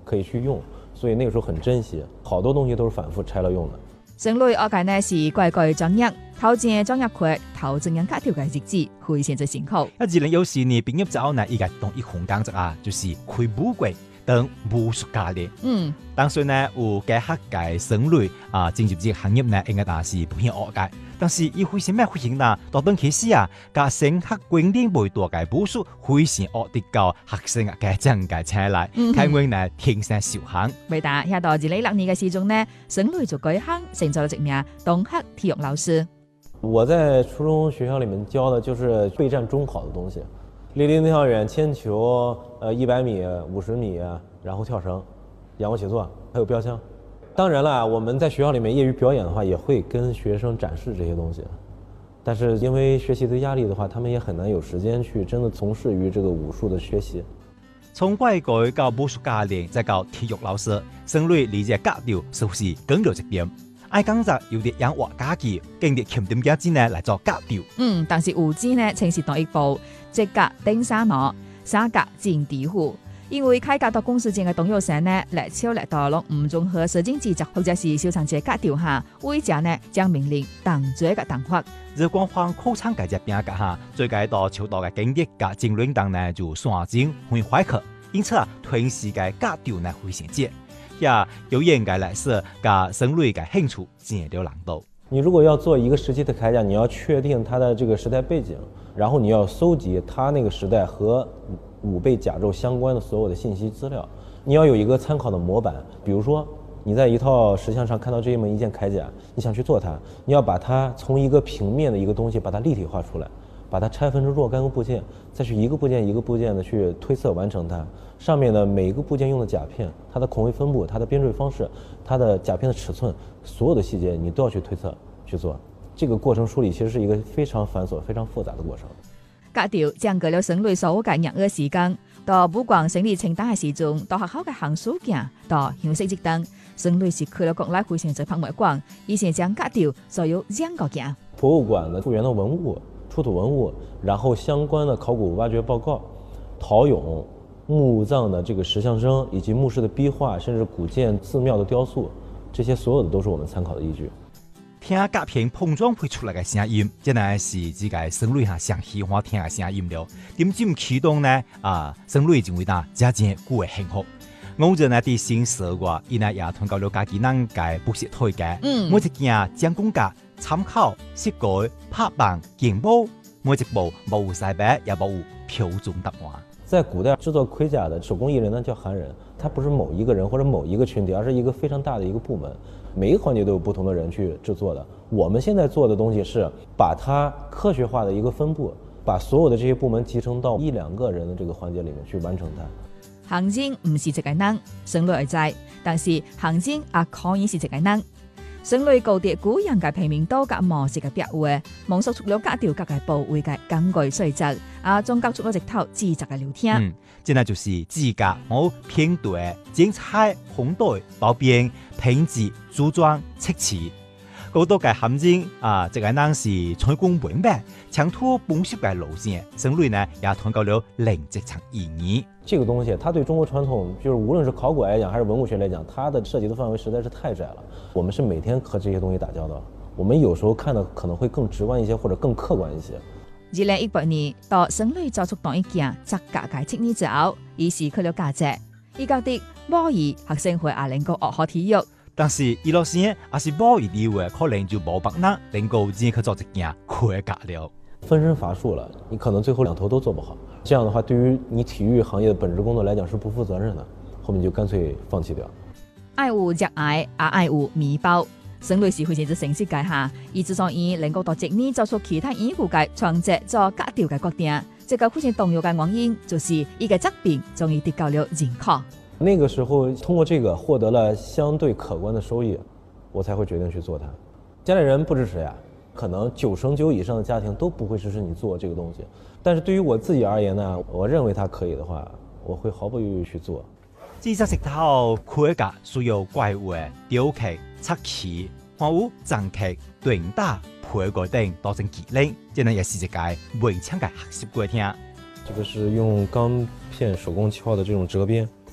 可以去用，所以那个时候很珍惜，好多东西都是反复拆了用的。 省内學界呢是怪怪專業，頭前專業課頭正樣格調嘅日子，非常之辛苦。 2014年畢業之後呢，依個當一項工作啊，就是開武館等武術教練。當時呢有嘅學界省內啊，進入這個行業呢，應該也是普遍學界。但是伊為什麼會呢？到當其時啊，甲升學觀念未多嘅武術，非常學得到學生嘅整個起來，開會呢天生受限。 未達，下到2006年嘅時鐘呢，省內就改行成咗職名東學體育老師。 我在初中學校裡面教的就是備戰中考的東西，立定跳遠、鉛球、100米、50米，然後跳繩、仰臥起坐，還有標槍。當然了，我們在學校裡面業餘表演的話，也會跟學生展示這些東西。但是因為學習的壓力的話，他們也很難有時間去真的從事於這個武術的學習。 從怪改到武術教練，再到體育老師，省內理解格調是不是更有一點？愛講就有啲養活家己，經歷欠點嘅錢呢來做格調。 但是有資呢，正是當一步，即格頂沙模，沙格進地戶。因為開格到公司前嘅董友生呢，嚟超嚟到落唔綜合社經資質或者是小長者格調下，會者呢將命令當罪嘅當法。 日光方口倉嘅隻邊格下，最解到超多嘅經歷嘅政論當呢就算進會懷克，因此啊，團時嘅格調呢會銜接，也有應該來說嘅省內嘅興趣漸了難度。 你如果要做一個時期的鎧甲，你要確定它的這個時代背景，然後你要搜集它那個時代和武備甲胄相關的所有的信息資料，你要有一個參考的模板。比如說你在一套石像上看到這麼一件鎧甲，你想去做它，你要把它從一個平面的一個東西把它立體化出來，把它拆分成若干個部件，再去一個部件一個部件的去推測完成它。上面的每一個部件用的甲片，它的孔位分布，它的編綴方式，它的甲片的尺寸，所有的細節你都要去推測去做。這個過程梳理其實是一個非常繁瑣非常複雜的過程。 格調將過了省內所有嘅業嘅時間，到武館成立清單嘅時鐘，到學校嘅行書行，到休息節等，省內是去了國內會選擇博物館，以前將格調所有兩個行。 博物館的復原的文物、出土文物，然後相關的考古挖掘報告、陶俑、墓葬的這個石像生，以及墓室的壁畫，甚至古建寺廟的雕塑，這些所有的都是我們參考的依據。 聽甲片碰撞會出來嘅聲音，真係是自己省內下上喜歡聽嘅聲音了。點知唔啟動呢？省內認為呢，真正古嘅幸福。我就呢啲新說話，伊呢也通過了家己能嘅不識推介。每一件將公價參考、設計、拍板、競報，每一步無曬白，也無標準答案。 在古代製作盔甲的手工藝人呢叫韓人，他不是某一個人或者某一個群體，而是一個非常大的一個部門，每一個環節都有不同的人去製作的。我們現在做的東西是把它科學化的一個分布，把所有的這些部門集成到一兩個人的這個環節裡面去完成它。 行政唔是一個人，省內在，但是行政也可以是一個人。省內高鐵古人嘅平民多嘅模式嘅標會，蒙索出了格調各嘅部位嘅根據細則，中間出咗一套資質嘅聊天。 真係就是指甲、冇片對、剪裁、紅對、包邊、拼字、組裝、測詞。好多嘅陷阱這個人是採光本白，強拖本色嘅路線，省內呢也通過了零職場意義。 這個東西，它對中國傳統，就是無論是考古來講，還是文物學來講，它的涉及的範圍實在是太窄了。我們是每天和這些東西打交道，我們有時候看的可能會更直觀一些，或者更客觀一些。 2018年到省內做出當一件雜架嘅設計之後，以示佢了價值。依家的模擬學生會能夠學好體育。 但是伊老師也是冇一啲話，可能就冇辦法能夠只去做一件盔甲了。 分身乏術了，你可能最後兩頭都做不好。這樣的話，對於你體育行業的本職工作來講是不負責任的。後面就乾脆放棄掉。 愛有熱愛，也愛有米包。省內是會選擇城市界下，以至所以能夠到職業做出其他演藝界創作做格調嘅決定。這個非常重要嘅原因就是一個疾病終於得到了認可。 那個時候通過這個獲得了相對可觀的收益，我才會決定去做它。家裏人不支持呀，可能9成9以上的家庭都不會支持你做這個東西。但是對於我自己而言呢，我認為它可以的話，我會毫不猶豫去做。 知識石頭盔甲需要怪物、雕刻、漆器、花舞、zan劇、短打、配改等多種技能，這呢也是一個文強嘅學習過程。 這個是用鋼片手工敲的這種折邊。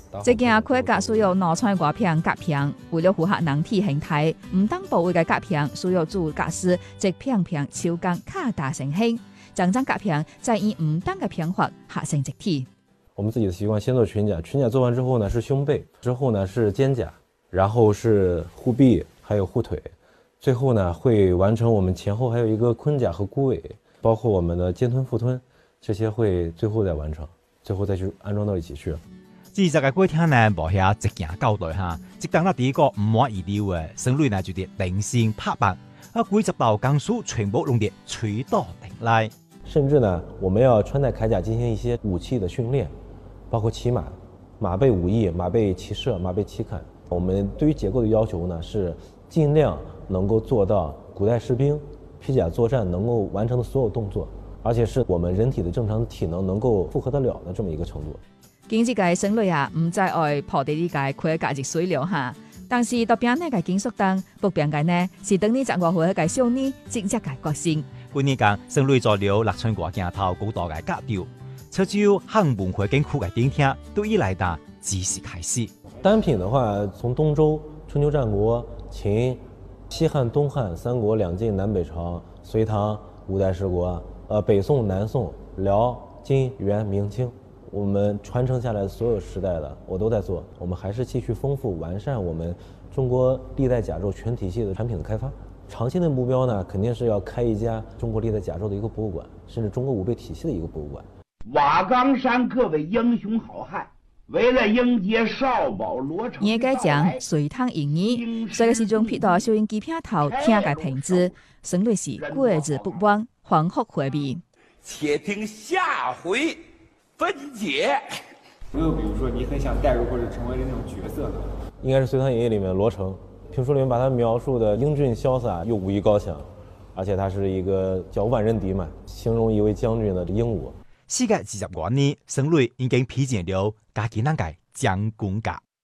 这件盔甲需要拿穿外片甲片，为了符合人体形态，唔当部位嘅甲片需要做甲师即片片超工卡打成型，将甲片再以唔当嘅片法合成一体。 我们自己的习惯，先做裙甲，裙甲做完之后呢是胸背，之后呢是肩甲，然后是护臂，还有护腿，最后呢会完成我们前后还有一个盔甲和箍尾，包括我们的肩吞、腹吞，这些会最后再完成，最后再去安装到一起去。 20個過程呢，無遐一件交代哈，即當那第一個唔滿意了嘅，省內呢就得零星拍板，幾十道工序全部弄得吹到頂來。 甚至呢，我们要穿戴铠甲进行一些武器的训练，包括骑马、马背武艺、马背骑射、马背骑砍。我们对于结构的要求呢，是尽量能够做到古代士兵披甲作战能够完成的所有动作，而且是我们人体的正常体能能够负荷得了的这么一个程度。 今次嘅省內啊，唔再愛破地呢個盔甲熱水流哈，但是特別呢個金屬燈北邊嘅呢是等你十外歲嘅少年直接嘅決心。 去年間省內做了6寸外鏡頭高大嘅格調，潮州漢文化景區嘅頂廳都以來的即時開始。 單品的話，從東周、春秋戰國、秦、西漢、東漢、三國、兩晉、南北朝、隋唐、五代十國，北宋、南宋、遼、金、元、明清。我们传承下来所有时代的，我都在做。我们还是继续丰富完善我们中国历代甲胄全体系的产品的开发。长期的目标呢，肯定是要开一家中国历代甲胄的一个博物馆，甚至中国武备体系的一个博物馆。 瓦岗山各位英雄好汉，为了迎接少保罗成， 而家講隋唐英語，這個時鐘撇到收音機片頭聽嘅品質，省內是過日不忘，黃鶴回味。 且聽下回分解。 有没有比如说你很想代入或者成为的那种角色呢？ 应该是《隋唐演义》里面罗成，评书里面把他描述的英俊潇洒又武艺高强，而且他是一个叫万人敌嘛，形容一位将军的英武。 世界20多年，省內已經披薦了家己那個將軍甲。